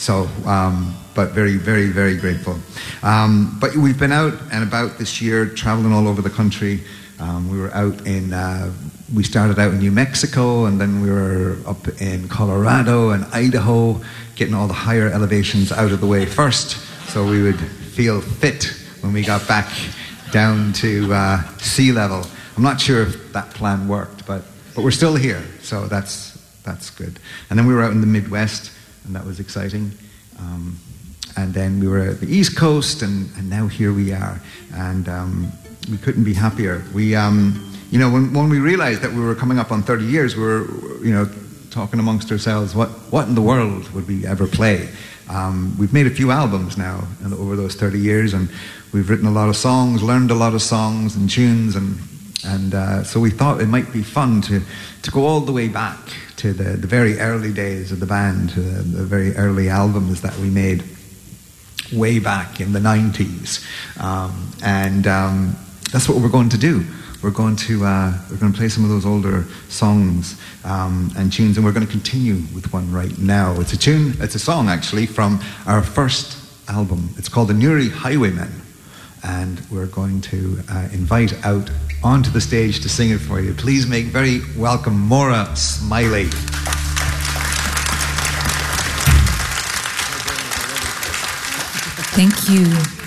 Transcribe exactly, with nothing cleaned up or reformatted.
So, um, but very, very, very grateful. Um, but we've been out and about this year, traveling all over the country. Um, we were out in, uh, we started out in New Mexico, and then we were up in Colorado and Idaho, getting all the higher elevations out of the way first, so we would feel fit when we got back down to uh, sea level. I'm not sure if that plan worked, but, but we're still here, so that's, that's good. And then we were out in the Midwest, and that was exciting. Um, and then we were at the East Coast, and, and now here we are. And um, we couldn't be happier. We, um, you know, when, when we realized that we were coming up on thirty years, we were, you know, talking amongst ourselves, what, what in the world would we ever play? Um, we've made a few albums now over those thirty years, and we've written a lot of songs, learned a lot of songs and tunes, and and uh, so we thought it might be fun to, to go all the way back to the, the very early days of the band, to the, the very early albums that we made way back in the nineties. Um, and um, that's what we're going to do. We're going to uh, we're going to play some of those older songs um, and tunes, and we're going to continue with one right now. It's a tune, it's a song actually from our first album. It's called The Newry Highwaymen, and we're going to uh, invite out onto the stage to sing it for you. Please make very welcome Maura Smiley. Thank you.